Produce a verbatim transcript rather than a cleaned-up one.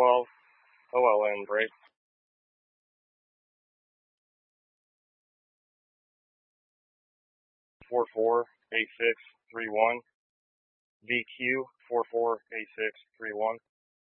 twelve O L N break. four four eight six three one. V Q four four eight six three one.